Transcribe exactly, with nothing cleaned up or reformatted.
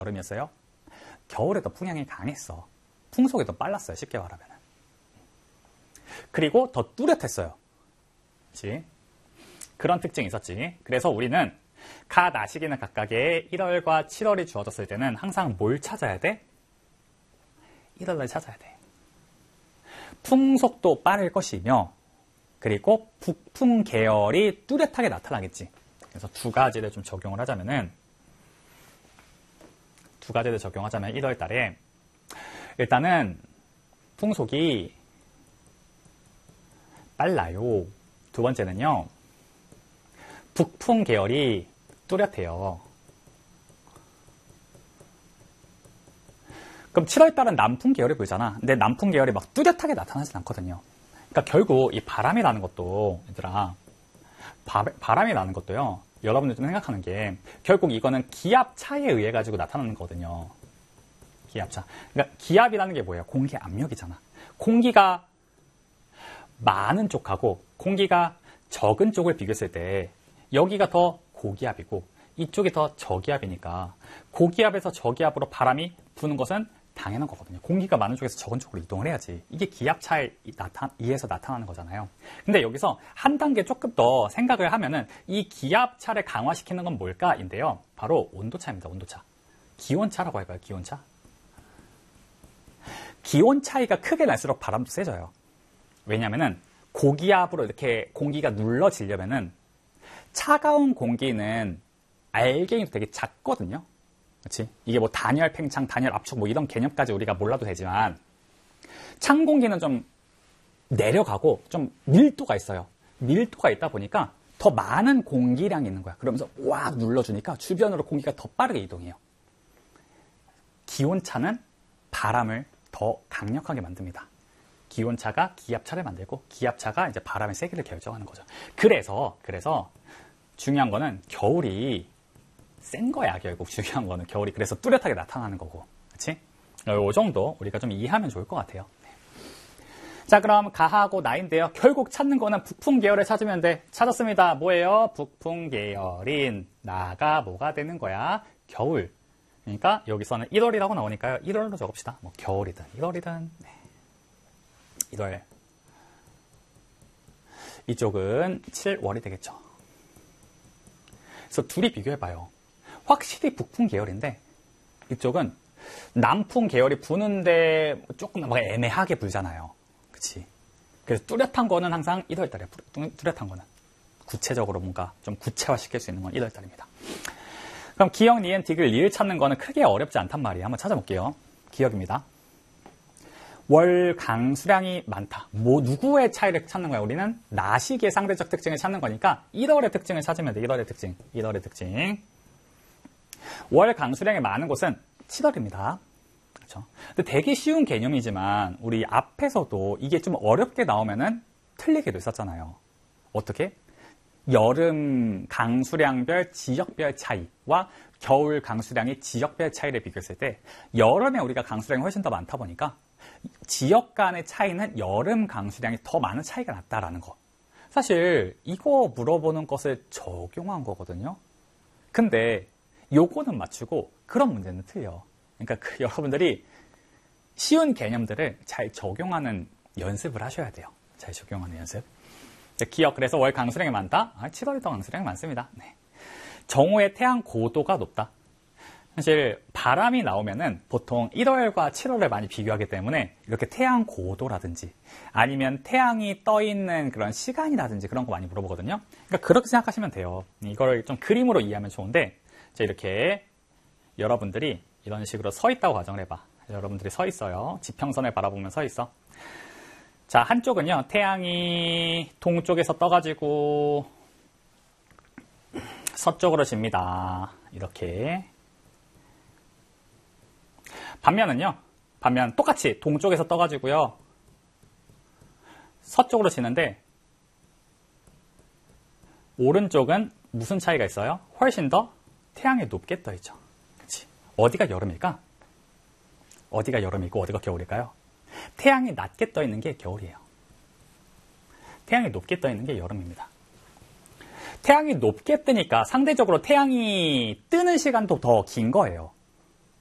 여름이었어요? 겨울에 더 풍향이 강했어. 풍속이 더 빨랐어요. 쉽게 말하면. 그리고 더 뚜렷했어요. 그치? 그런 특징이 있었지. 그래서 우리는 가, 나 시기는 각각의 일월과 칠월이 주어졌을 때는 항상 뭘 찾아야 돼? 일월을 찾아야 돼. 풍속도 빠를 것이며 그리고 북풍 계열이 뚜렷하게 나타나겠지. 그래서 두 가지를 좀 적용을 하자면은 두 가지를 적용하자면 일월 달에 일단은 풍속이 빨라요. 두 번째는요. 북풍 계열이 뚜렷해요. 그럼 칠월 달은 남풍 계열이 보이잖아. 근데 남풍 계열이 막 뚜렷하게 나타나진 않거든요. 그러니까 결국 이 바람이 나는 것도 얘들아 바, 바람이 나는 것도요. 여러분들 좀 생각하는 게 결국 이거는 기압 차에 의해 가지고 나타나는 거거든요. 기압차. 그러니까 기압이라는 게 뭐예요? 공기 압력이잖아. 공기가 많은 쪽하고 공기가 적은 쪽을 비교했을 때 여기가 더 고기압이고 이쪽이 더 저기압이니까 고기압에서 저기압으로 바람이 부는 것은 당연한 거거든요. 공기가 많은 쪽에서 적은 쪽으로 이동을 해야지. 이게 기압차에 나타, 의해서 나타나는 거잖아요. 근데 여기서 한 단계 조금 더 생각을 하면은 이 기압차를 강화시키는 건 뭘까인데요. 바로 온도차입니다. 온도차. 기온차라고 할까요? 기온차? 기온 차이가 크게 날수록 바람도 세져요. 왜냐면은 고기압으로 이렇게 공기가 눌러지려면은 차가운 공기는 알갱이도 되게 작거든요. 그렇지? 이게 뭐 단열 팽창, 단열 압축 뭐 이런 개념까지 우리가 몰라도 되지만 찬 공기는 좀 내려가고 좀 밀도가 있어요. 밀도가 있다 보니까 더 많은 공기량이 있는 거야. 그러면서 꽉 눌러주니까 주변으로 공기가 더 빠르게 이동해요. 기온차는 바람을 더 강력하게 만듭니다. 기온차가 기압차를 만들고 기압차가 이제 바람의 세기를 결정하는 거죠. 그래서 그래서 중요한 거는 겨울이 센 거야. 결국 중요한 거는 겨울이 그래서 뚜렷하게 나타나는 거고, 그렇지? 이 정도 우리가 좀 이해하면 좋을 것 같아요. 네. 자, 그럼 가하고 나인데요. 결국 찾는 거는 북풍 계열을 찾으면 돼. 찾았습니다. 뭐예요? 북풍 계열인 나가 뭐가 되는 거야? 겨울. 그러니까 여기서는 일월이라고 나오니까요. 일월로 적읍시다. 뭐 겨울이든 일월이든. 네. 일월. 이쪽은 칠월이 되겠죠. 그래서 둘이 비교해봐요. 확실히 북풍 계열인데 이쪽은 남풍 계열이 부는데 조금 막 애매하게 불잖아요. 그치? 그래서 뚜렷한 거는 항상 일월 달이에요. 뚜렷한 거는. 구체적으로 뭔가 좀 구체화시킬 수 있는 건 일월 달입니다. 그럼 기역, 니은, 디귿, 리을 찾는 거는 크게 어렵지 않단 말이에요. 한번 찾아볼게요. 기역입니다. 월 강수량이 많다. 뭐 누구의 차이를 찾는 거야? 우리는 나시기의 상대적 특징을 찾는 거니까 일월의 특징을 찾으면 돼. 일월의 특징. 일월의 특징. 월 강수량이 많은 곳은 칠월입니다. 그렇죠? 근데 되게 쉬운 개념이지만 우리 앞에서도 이게 좀 어렵게 나오면은 틀리게도 있었잖아요. 어떻게? 여름 강수량별 지역별 차이와 겨울 강수량이 지역별 차이를 비교했을 때 여름에 우리가 강수량이 훨씬 더 많다 보니까 지역 간의 차이는 여름 강수량이 더 많은 차이가 났다라는 거. 사실 이거 물어보는 것을 적용한 거거든요. 근데 요거는 맞추고 그런 문제는 틀려. 그러니까 그 여러분들이 쉬운 개념들을 잘 적용하는 연습을 하셔야 돼요. 잘 적용하는 연습. 기억, 그래서 월 강수량이 많다? 아, 칠월이 더 강수량이 많습니다. 네. 정오의 태양 고도가 높다. 사실 바람이 나오면은 보통 일월과 칠월을 많이 비교하기 때문에 이렇게 태양 고도라든지 아니면 태양이 떠 있는 그런 시간이라든지 그런 거 많이 물어보거든요. 그러니까 그렇게 생각하시면 돼요. 이걸 좀 그림으로 이해하면 좋은데, 자, 이렇게 여러분들이 이런 식으로 서 있다고 가정을 해봐. 여러분들이 서 있어요. 지평선을 바라보면 서 있어. 자, 한쪽은요, 태양이 동쪽에서 떠가지고 서쪽으로 집니다. 이렇게. 반면은요, 반면 똑같이 동쪽에서 떠가지고요, 서쪽으로 지는데, 오른쪽은 무슨 차이가 있어요? 훨씬 더 태양이 높게 떠있죠. 그치? 어디가 여름일까? 어디가 여름이고 어디가 겨울일까요? 태양이 낮게 떠있는 게 겨울이에요. 태양이 높게 떠있는 게 여름입니다. 태양이 높게 뜨니까 상대적으로 태양이 뜨는 시간도 더 긴 거예요.